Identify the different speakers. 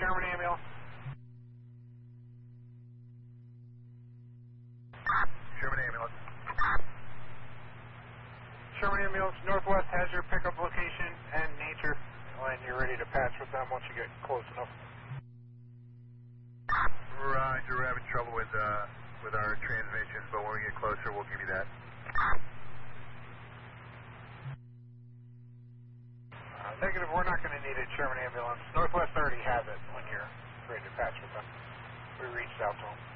Speaker 1: Sherman ambulance.
Speaker 2: Sherman ambulance.
Speaker 1: Sherman ambulance, Northwest has your pickup location and nature when you're ready to patch with them once you get close enough.
Speaker 2: Roger, we're having trouble with our transmission, but when we get closer, we'll give you that.
Speaker 1: Negative, we're not going to need a Sherman ambulance. Northwest already has it when you're ready to patch with them. We reached out to them.